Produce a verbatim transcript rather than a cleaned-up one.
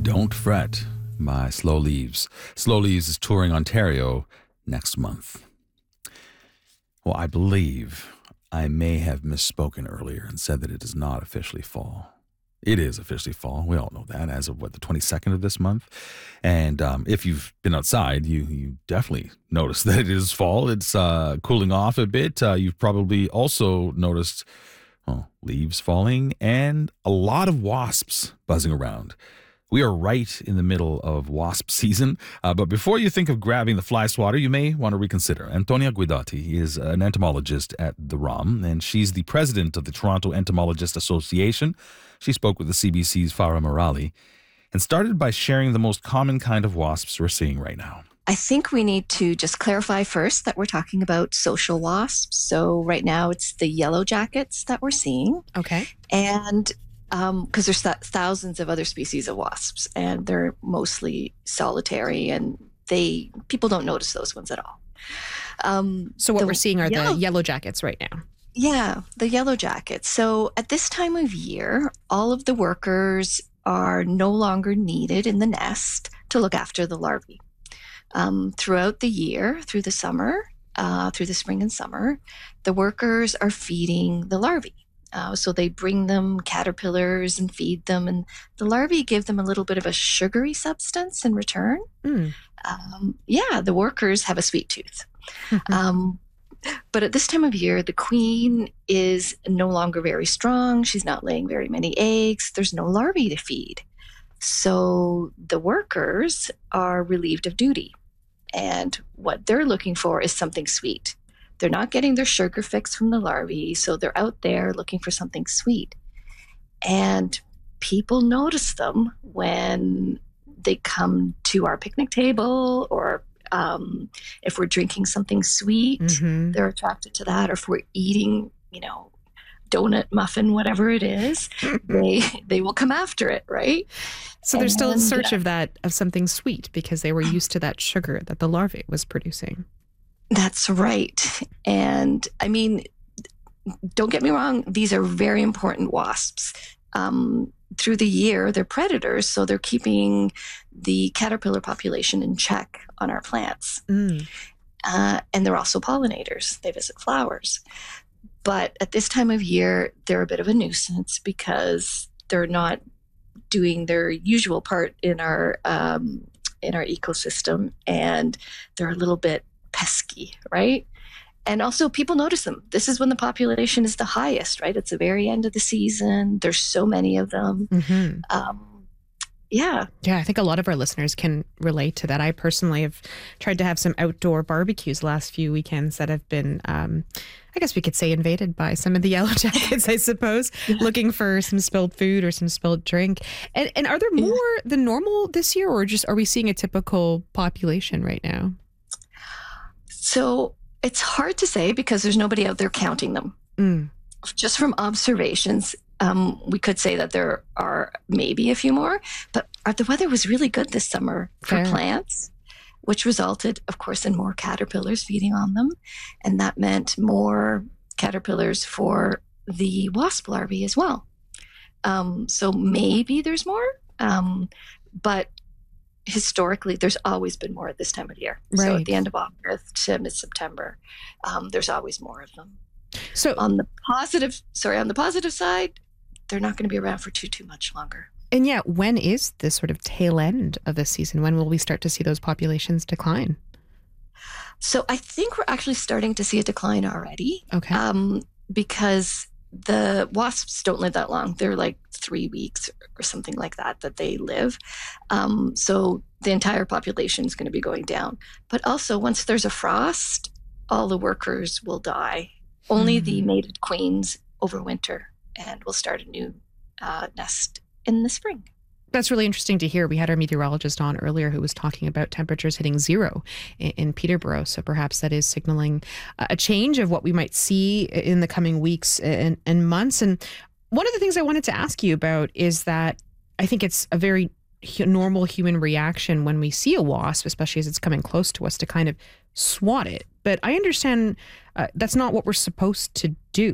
Don't Fret by Slow Leaves. Slow Leaves is touring Ontario next month. Well, I believe I may have misspoken earlier and said that it is not officially fall. It is officially fall. We all know that as of, what, the twenty-second of this month. And um, if you've been outside, you you definitely noticed that it is fall. It's uh, cooling off a bit. Uh, you've probably also noticed well, leaves falling and a lot of wasps buzzing around. We are right in the middle of wasp season, uh, but before you think of grabbing the fly swatter, you may want to reconsider. Antonia Guidotti is an entomologist at the R O M, and she's the president of the Toronto Entomologist Association. She spoke with the C B C's Farah Morali and started by sharing the most common kind of wasps we're seeing right now. I think we need to just clarify first that we're talking about social wasps. So right now it's the yellow jackets that we're seeing. Okay. And Um, because there's th- thousands of other species of wasps, and they're mostly solitary, and they people don't notice those ones at all. Um, so what the we're seeing are yellow, the yellow jackets right now. Yeah, the yellow jackets. So at this time of year, all of the workers are no longer needed in the nest to look after the larvae. Um, throughout the year, through the summer, uh, through the spring and summer, the workers are feeding the larvae. Uh, so they bring them caterpillars and feed them, and the larvae give them a little bit of a sugary substance in return. Mm. Um, yeah, the workers have a sweet tooth. um, but at this time of year, the queen is no longer very strong. She's not laying very many eggs. There's no larvae to feed. So the workers are relieved of duty. And what they're looking for is something sweet. They're not getting their sugar fix from the larvae, so they're out there looking for something sweet. And people notice them when they come to our picnic table, or um, if we're drinking something sweet, mm-hmm. they're attracted to that. Or if we're eating, you know, donut, muffin, whatever it is, they they will come after it, right? So they're and, still in search uh, of that, of something sweet, because they were used to that sugar that the larvae was producing. That's right. And I mean, don't get me wrong, these are very important wasps. Um, through the year, they're predators, so they're keeping the caterpillar population in check on our plants. Mm. Uh, and they're also pollinators. They visit flowers. But at this time of year, they're a bit of a nuisance because they're not doing their usual part in our um, in our ecosystem, and they're a little bit pesky, right? And also people notice them. This is when the population is the highest, right? It's the very end of the season. There's so many of them. Mm-hmm. Um, yeah. Yeah, I think a lot of our listeners can relate to that. I personally have tried to have some outdoor barbecues the last few weekends that have been, um, I guess we could say, invaded by some of the yellow jackets, I suppose, yeah. looking for some spilled food or some spilled drink. And, and are there more yeah. than normal this year, or just are we seeing a typical population right now? So it's hard to say because there's nobody out there counting them. Mm. Just from observations, um, we could say that there are maybe a few more, but the weather was really good this summer for Fair. plants, which resulted, of course, in more caterpillars feeding on them. And that meant more caterpillars for the wasp larvae as well. Um, so maybe there's more, um, but historically, there's always been more at this time of year. Right. So at the end of August to mid-September, um, there's always more of them. So on the positive, sorry, on the positive side, they're not going to be around for too, too much longer. And yet, when is this sort of tail end of the season? When will we start to see those populations decline? So I think we're actually starting to see a decline already. Okay. Um, because the wasps don't live that long. They're like three weeks or something like that that they live. Um, so the entire population is going to be going down. But also, once there's a frost, all the workers will die. Only mm. the mated queens overwinter, and will start a new uh, nest in the spring. That's really interesting to hear. We had our meteorologist on earlier who was talking about temperatures hitting zero in, in Peterborough. So perhaps that is signaling a change of what we might see in the coming weeks and, and months. And one of the things I wanted to ask you about is that I think it's a very normal human reaction when we see a wasp, especially as it's coming close to us, to kind of swat it. But I understand uh, that's not what we're supposed to do.